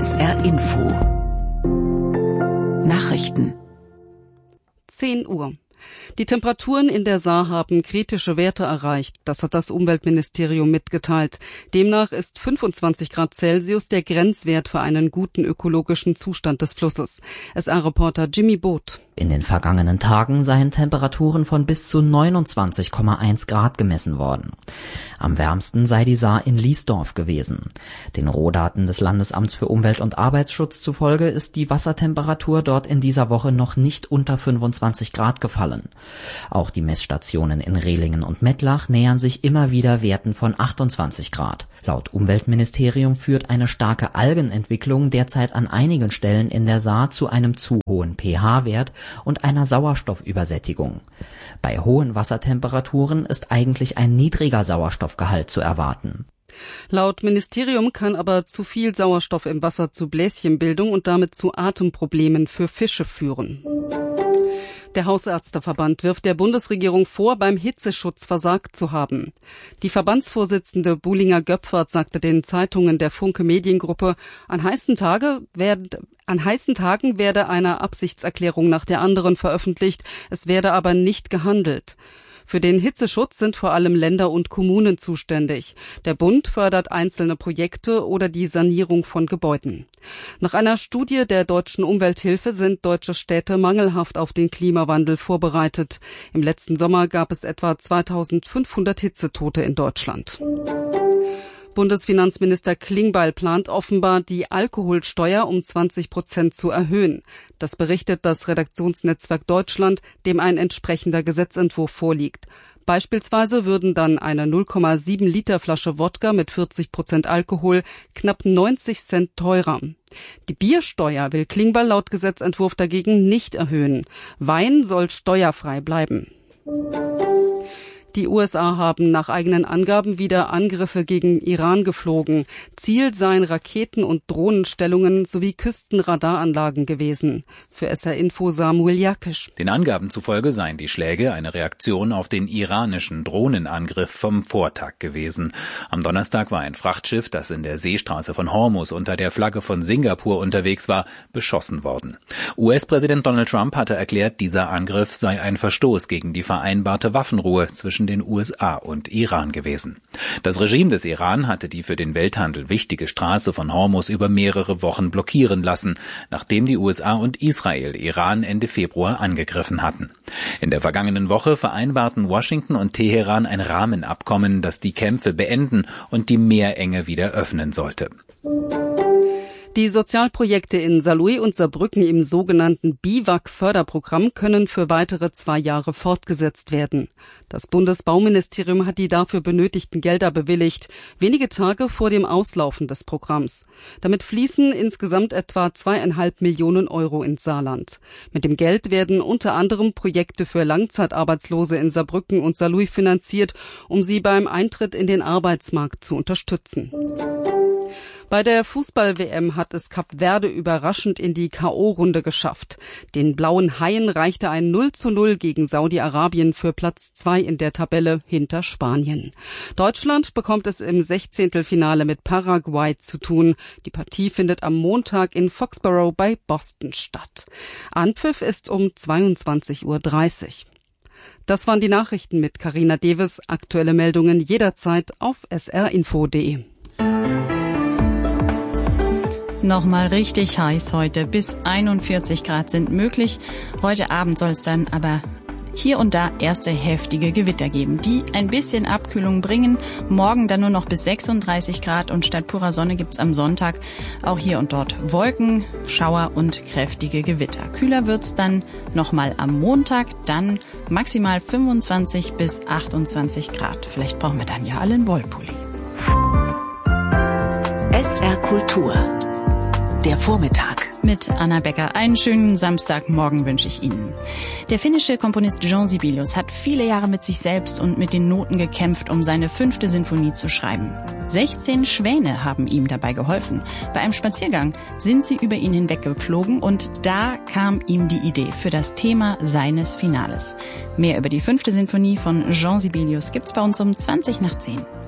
SR Info Nachrichten 10 Uhr. Die Temperaturen in der Saar haben kritische Werte erreicht. Das hat das Umweltministerium mitgeteilt. Demnach ist 25 Grad Celsius der Grenzwert für einen guten ökologischen Zustand des Flusses. SR-Reporter Jimmy Boot. In den vergangenen Tagen seien Temperaturen von bis zu 29,1 Grad gemessen worden. Am wärmsten sei die Saar in Liesdorf gewesen. Den Rohdaten des Landesamts für Umwelt- und Arbeitsschutz zufolge ist die Wassertemperatur dort in dieser Woche noch nicht unter 25 Grad gefallen. Auch die Messstationen in Rehlingen und Mettlach nähern sich immer wieder Werten von 28 Grad. Laut Umweltministerium führt eine starke Algenentwicklung derzeit an einigen Stellen in der Saar zu einem zu hohen pH-Wert und einer Sauerstoffübersättigung. Bei hohen Wassertemperaturen ist eigentlich ein niedriger Sauerstoffgehalt zu erwarten. Laut Ministerium kann aber zu viel Sauerstoff im Wasser zu Bläschenbildung und damit zu Atemproblemen für Fische führen. Der Hausärzteverband wirft der Bundesregierung vor, beim Hitzeschutz versagt zu haben. Die Verbandsvorsitzende Buhlinger-Göpfert sagte den Zeitungen der Funke Mediengruppe, an heißen Tagen werde eine Absichtserklärung nach der anderen veröffentlicht, es werde aber nicht gehandelt. Für den Hitzeschutz sind vor allem Länder und Kommunen zuständig. Der Bund fördert einzelne Projekte oder die Sanierung von Gebäuden. Nach einer Studie der Deutschen Umwelthilfe sind deutsche Städte mangelhaft auf den Klimawandel vorbereitet. Im letzten Sommer gab es etwa 2500 Hitzetote in Deutschland. Bundesfinanzminister Klingbeil plant offenbar, die Alkoholsteuer um 20% zu erhöhen. Das berichtet das Redaktionsnetzwerk Deutschland, dem ein entsprechender Gesetzentwurf vorliegt. Beispielsweise würden dann eine 0,7 Liter Flasche Wodka mit 40% Alkohol knapp 90 Cent teurer. Die Biersteuer will Klingbeil laut Gesetzentwurf dagegen nicht erhöhen. Wein soll steuerfrei bleiben. Die USA haben nach eigenen Angaben wieder Angriffe gegen Iran geflogen. Ziel seien Raketen- und Drohnenstellungen sowie Küstenradaranlagen gewesen. Für SR Info Samuel Jakisch. Den Angaben zufolge seien die Schläge eine Reaktion auf den iranischen Drohnenangriff vom Vortag gewesen. Am Donnerstag war ein Frachtschiff, das in der Seestraße von Hormuz unter der Flagge von Singapur unterwegs war, beschossen worden. US-Präsident Donald Trump hatte erklärt, dieser Angriff sei ein Verstoß gegen die vereinbarte Waffenruhe zwischen den USA und Iran gewesen. Das Regime des Iran hatte die für den Welthandel wichtige Straße von Hormuz über mehrere Wochen blockieren lassen, nachdem die USA und Israel Iran Ende Februar angegriffen hatten. In der vergangenen Woche vereinbarten Washington und Teheran ein Rahmenabkommen, das die Kämpfe beenden und die Meerenge wieder öffnen sollte. Die Sozialprojekte in Saarlouis und Saarbrücken im sogenannten BIWAG-Förderprogramm können für weitere 2 Jahre fortgesetzt werden. Das Bundesbauministerium hat die dafür benötigten Gelder bewilligt, wenige Tage vor dem Auslaufen des Programms. Damit fließen insgesamt etwa 2,5 Millionen Euro ins Saarland. Mit dem Geld werden unter anderem Projekte für Langzeitarbeitslose in Saarbrücken und Saarlouis finanziert, um sie beim Eintritt in den Arbeitsmarkt zu unterstützen. Bei der Fußball-WM hat es Kap Verde überraschend in die K.O.-Runde geschafft. Den blauen Haien reichte ein 0:0 gegen Saudi-Arabien für Platz 2 in der Tabelle hinter Spanien. Deutschland bekommt es im 16. mit Paraguay zu tun. Die Partie findet am Montag in Foxborough bei Boston statt. Anpfiff ist um 22:30 Uhr. Das waren die Nachrichten mit Carina Deves. Aktuelle Meldungen jederzeit auf srinfo.de. Nochmal richtig heiß heute, bis 41 Grad sind möglich. Heute Abend soll es dann aber hier und da erste heftige Gewitter geben, die ein bisschen Abkühlung bringen. Morgen dann nur noch bis 36 Grad und statt purer Sonne gibt's am Sonntag auch hier und dort Wolken, Schauer und kräftige Gewitter. Kühler wird's dann nochmal am Montag, dann maximal 25 bis 28 Grad. Vielleicht brauchen wir dann ja alle einen Wollpulli. SR Kultur. Der Vormittag. Mit Anna Becker. Einen schönen Samstagmorgen wünsche ich Ihnen. Der finnische Komponist Jean Sibelius hat viele Jahre mit sich selbst und mit den Noten gekämpft, um seine 5. Sinfonie zu schreiben. 16 Schwäne haben ihm dabei geholfen. Bei einem Spaziergang sind sie über ihn hinweggeflogen und da kam ihm die Idee für das Thema seines Finales. Mehr über die 5. Sinfonie von Jean Sibelius gibt's bei uns um 20 nach 10.